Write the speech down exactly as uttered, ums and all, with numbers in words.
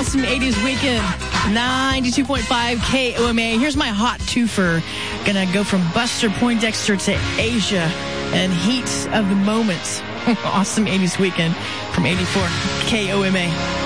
Awesome eighties weekend. ninety-two point five K O M A. Here's my hot twofer. Gonna go from Buster Poindexter to Asia and Heat of the Moment. Awesome eighties weekend from eighty-four K O M A.